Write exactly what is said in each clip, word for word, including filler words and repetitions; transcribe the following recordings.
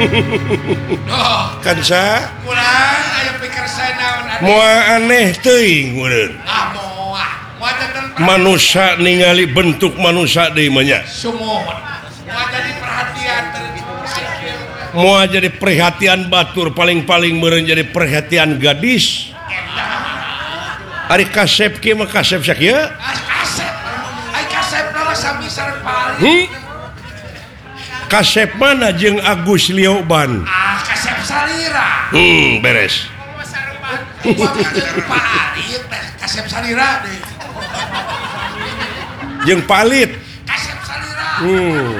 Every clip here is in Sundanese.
kan sa kurang aya pikir saya naon moal aneh teuing meureun ah moal moal jadi manusia ningali bentuk manusia deui mah nya sumuhun moal jadi perhatian moal jadi perhatian batur paling-paling meureun jadi perhatian gadis ari kasep kieu mah kasep sakieu kasep ai kasep nama sami sareng paling hmm? Kasep mana jeung Agus Lioban ah kasep salira hmm beres palit kasep salira deh jeung palit kasep salira hmm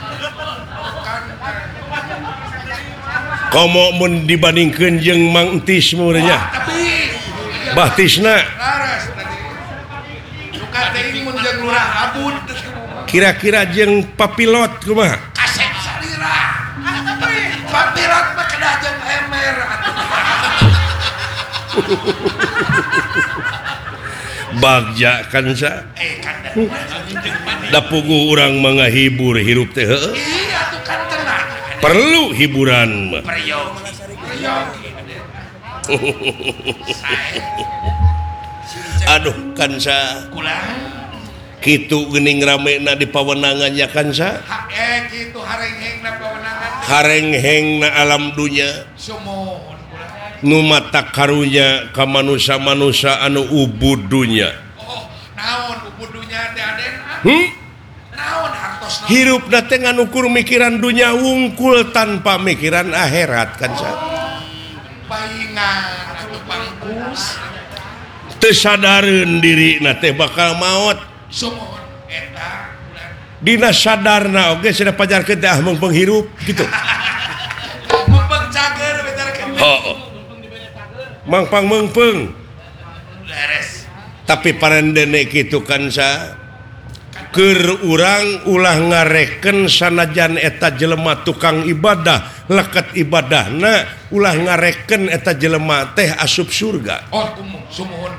komo mun dibandingkeun jeung Mang Entis meureunnya tapi Bahtisna laras tadi luka teuing mun jeung lurah abud kira-kira jeung papilot kumaha kasep salira papilot mah kedah jeung emer bagja kan sa eh kan da puguh urang mangahibur hirup teh heueuh iya tuh kan tenang perlu hiburan mah peryogi peryogi aduh kan sa kulang kitu geuning ramena di pawenangannya kan sa ha eh kitu hareng-hengna pawenangan hareng-hengna alam dunya sumuhun kulang nu mata karunya ka manusia-manusia anu ubud dunya oh naon ubudunya teh aden hmm? naon hartos naon Hirupna teh nganukur mikiran dunya wungkul tanpa mikiran akhirat kan sa paingan atuh pangkus teu sadareun dirina teh bakal maot sumuhun eta kulang dina sadarna oge cenah pajarkeun teh ah mung penghirup gitu mumpung cager bejarkeun heuh mangpang meungpeung beres tapi parendene kitu kan sa keur urang ulah ngareken sanajan eta jelema tukang ibadah leket ibadahna ulah ngareken eta jelema teh asup surga oh kumu sumuhun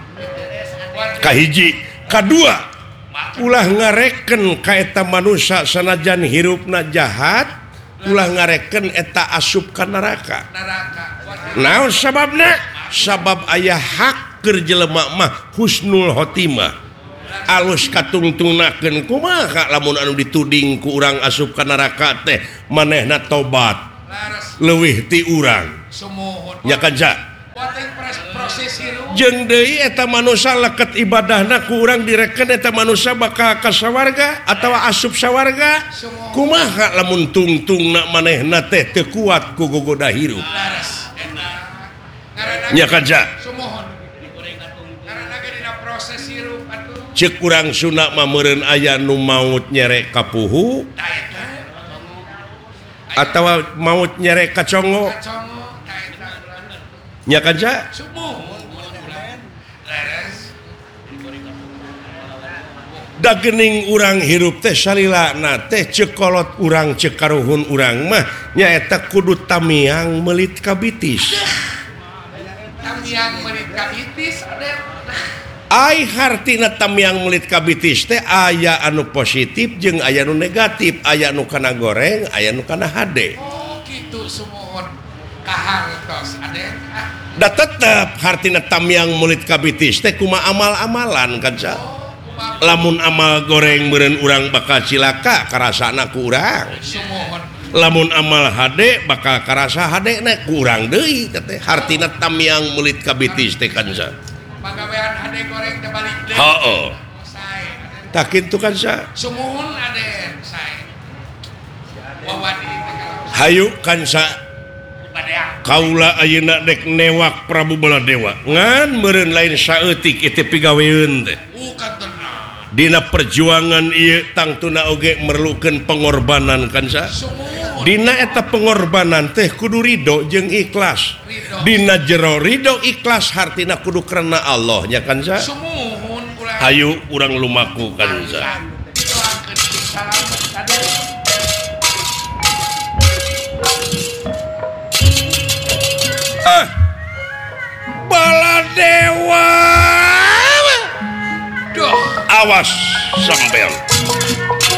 kahiji kadua ulah ngareken ka eta manusia sanajan hirupna jahat ulah ngareken eta asup ka neraka neraka naon sababna sabab aya hak keur jelema mah husnul khotimah alus katungtungnakeun kumaha lamun anu dituding ku urang asup ka neraka teh manehna tobat laras leuwih ti urang sumuhun nya kan sa Wateng proses hirup jeung deui eta manusia leket ibadahna ku urang direken eta manusia bakal ka sawarga atawa asup sawarga kumaha lamun tungtungna manehna teh teu kuat ku gogoda hirup laras eta ngaranna nya kan sa sumuhun ngaranna ge dina proses hirup atuh ceuk urang Sunda mah meureun aya nu maut nyere ka puhu da eta atawa maut nyere ka congo kacongo da eta nya kan sa sumuhun laras da geuning urang hirup teh salilana teh cekolot urang ceuk karuhun urang mah nyaeta kudu tamiang meulit ka bitis tamiang merit ka itis aden ai hartina tamiang meulit ka bitis teh aya anu positif jeung aya anu negatif aya nu kana goreng aya nu kana hade oh kitu sumuhun kahartos aden ah da tetep hartina tamiang meulit ka bitis teh kumaha amal-amalan kan sa lamun amal goreng meureun urang bakal cilaka karasana ku urang sumuhun lamun amal hade bakal karasa hadena ku urang deui teh hartina tamiang meulit ka bitis teh kan sa pagawean hade goreng teh balik deui heuh sae tak kitu kan sa sumuhun aden sae wawadi teh kalau hayu kan sa badea kaula ayeuna dek newak Prabu Baladewa ngan meureun lain saeutik ieu pigaweun teh bukan tenang dina perjuangan ieu tangtuna oge merlukeun pengorbanan kan sa sumuhun dina eta pengorbanan teh kudu ridho jeung ikhlas dina jero ridho ikhlas hartina kudu karena Allah nya kan sa sumuhun kulang hayu urang lumaku kan sa doakeun salamet aden ah Baladewa doh awas sambel